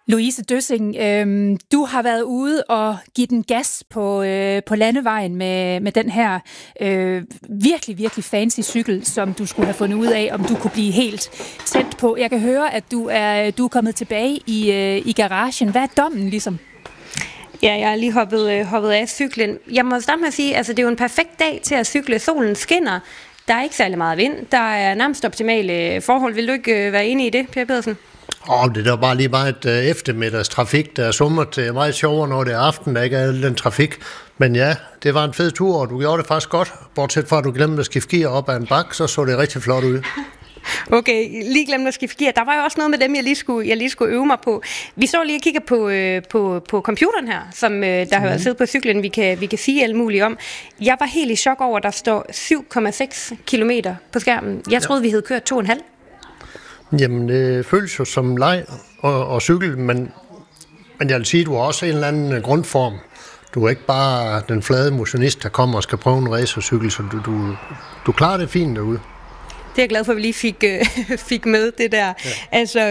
Louise Døssing, du har været ude og give den gas på landevejen med den her virkelig, virkelig fancy cykel, som du skulle have fundet ud af, om du kunne blive helt tændt på. Jeg kan høre, at du er kommet tilbage i garagen. Hvad er dommen ligesom? Ja, jeg er lige hoppet af cyklen. Jeg må starte med at sige, altså det er jo en perfekt dag til at cykle. Solen skinner. Der er ikke særlig meget vind. Der er nærmest optimale forhold. Vil du ikke være enig i det, Per Pedersen? Det er bare lige meget eftermiddagstrafik, der er summet. Det er meget sjovere, når det er aften, der ikke er den trafik. Men ja, det var en fed tur, og du gjorde det faktisk godt. Bortset fra, at du glemte at skifte gear op ad en bakke, så det rigtig flot ud. Okay, lige glemte at skifte gear. Der var jo også noget med dem, jeg lige skulle øve mig på. Vi står lige og kigger på computeren her, som der har siddet på cyklen, vi kan sige alt muligt om. Jeg var helt i chok over, at der står 7,6 kilometer på skærmen. Jeg troede, vi havde kørt 2,5. Jamen, det føles jo som leg og cykel, men jeg vil sige, at du har også en eller anden grundform. Du er ikke bare den flade motionist, der kommer og skal prøve en racercykel, så du klarer det fint derude. Det er jeg glad for, at vi lige fik med det der. Ja. Altså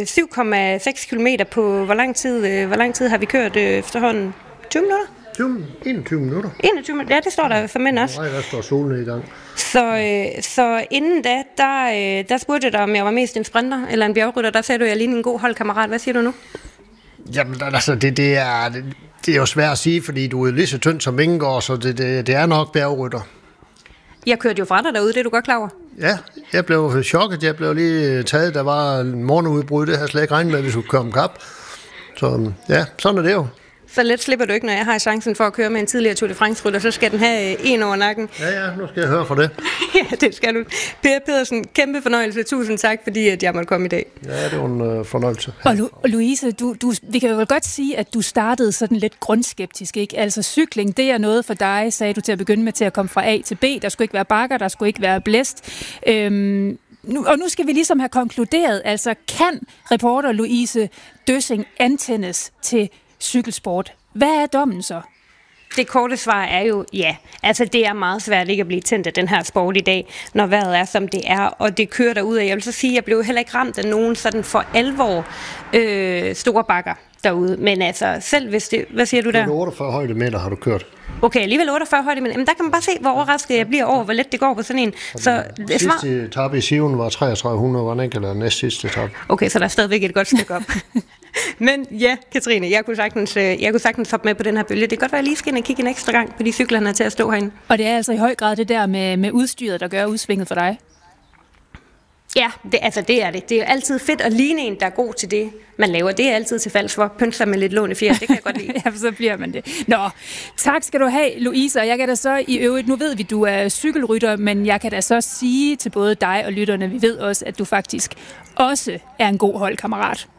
7,6 kilometer på hvor lang tid har vi kørt efterhånden? 20 minutter? 21 minutter. 21 minutter, ja, det står der for mænd også. Nej, der står solen i gang. Så inden der spurgte jeg dig, om jeg var mest en sprinter eller en bjergrytter. Der sagde du, at jeg lignede en god holdkammerat. Hvad siger du nu? Jamen, altså, det er jo svært at sige, fordi du er lige så tynd som Vingegaard, så det er nok bjergrytter. Jeg kørte jo fra dig derude, det er du godt klar over? Ja, jeg blev chokket. Jeg blev lige taget. Der var en morgenudbrud, det havde jeg slet ikke regnet med, at vi skulle køre om kap. Så ja, sådan er det jo. Så let slipper du ikke, når jeg har chancen for at køre med en tidligere Tour de France-rytter, så skal den have en over nakken. Ja, nu skal jeg høre for det. Ja, det skal du. Per Pedersen, kæmpe fornøjelse. Tusind tak, fordi at jeg måtte komme i dag. Ja, det var en fornøjelse. Og Louise, vi kan jo vel godt sige, at du startede sådan lidt grundskeptisk, ikke? Altså cykling, det er noget for dig, sagde du til at begynde med, til at komme fra A til B. Der skulle ikke være bakker, der skulle ikke være blæst. Nu skal vi ligesom have konkluderet, altså kan reporter Louise Døssing antændes til cykelsport? Hvad er dommen så? Det korte svar er jo ja. Altså det er meget svært ikke at blive tændt af den her sport i dag, når vejret er som det er, og det kører derudad. Jeg vil så sige, at jeg blev heller ikke ramt af nogen sådan for alvor store bakker derude. Men altså selv hvis det... Hvad siger du der? 48 højdemeter har du kørt. Okay, alligevel 48 højdemeter. Men der kan man bare se, hvor overrasket jeg bliver over, hvor let det går på sådan en. Så sidste etape i Sion var 3300, var den ikke, eller næst sidste etape? Okay, så der er stadigvæk et godt stykke op. Men ja, Katrine, jeg kunne sagtens hoppe med på den her bølge. Det kan godt være, at jeg lige skal ind og kigge en ekstra gang på de cykler, han er til at stå herinde. Og det er altså i høj grad det der med udstyret, der gør udsvinget for dig? Ja, det er det. Det er altid fedt at ligne en, der er god til det, man laver. Det er altid til falsk for. Pynte sig med lidt lån i fjer, det kan jeg godt lide. Ja, så bliver man det. Nå, tak skal du have, Louise. Og jeg kan da så i øvrigt, nu ved vi, du er cykelrytter, men jeg kan da så sige til både dig og lytterne, vi ved også, at du faktisk også er en god holdkammerat.